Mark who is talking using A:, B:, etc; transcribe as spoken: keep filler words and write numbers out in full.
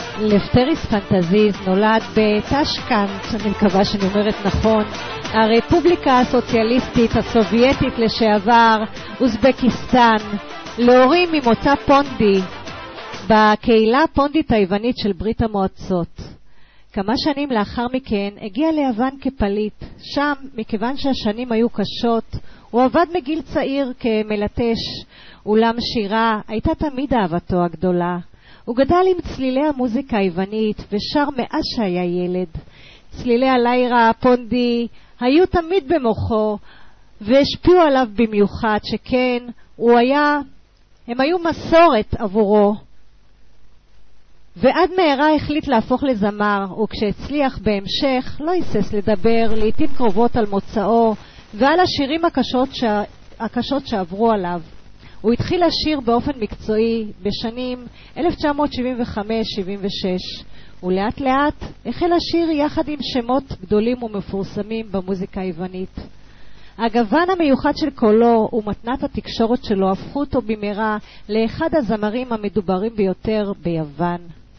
A: לפטריס פנטזיז נולד בטשקנט, אני מקווה שאני אומרת נכון, הרפובליקה הסוציאליסטית הסובייטית לשעבר, אוזבקיסטן, להורים ממוצא פונדי, בקהילה הפונדית היוונית של ברית המועצות. כמה שנים לאחר מכן הגיע ליוון כפליט. שם, מכיוון שהשנים היו קשות, הוא עבד מגיל צעיר כמלטש, אולם שירה הייתה תמיד אהבתו הגדולה. הוא גדל עם צלילי המוזיקה היוונית ושר מאז שהיה ילד. צלילי הלירה הפונדי היו תמיד במוחו והשפיעו עליו במיוחד, שכן הוא היה, הם היו מסורת עבורו. ועד מהרה החליט להפוך לזמר, וכשהצליח בהמשך לא היסס לדבר לעתים קרובות על מוצאו ועל השירים הקשות, ש... הקשות שעברו עליו. הוא התחיל לשיר באופן מקצועי בשנים אלף תשע מאות שבעים וחמש שבעים ושש, ולאט לאט החל לשיר יחד עם שמות גדולים ומפורסמים במוזיקה היוונית. הגוון המיוחד של קולו ומתנת התקשורת שלו הפכו אותו במהרה לאחד הזמרים המדוברים ביותר ביוון.